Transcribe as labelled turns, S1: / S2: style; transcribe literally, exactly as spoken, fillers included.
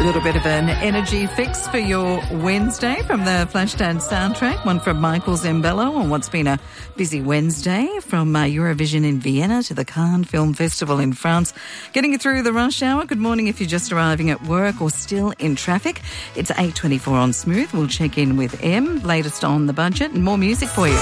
S1: A little bit of an energy fix for your Wednesday from the Flashdance soundtrack, one from Michael Zembello on what's been a busy Wednesday, from uh, Eurovision in Vienna to the Cannes Film Festival in France. Getting you through the rush hour. Good morning if you're just arriving at work or still in traffic. It's eight twenty-four on Smooth. We'll check in with Em, latest on the budget and more music for you.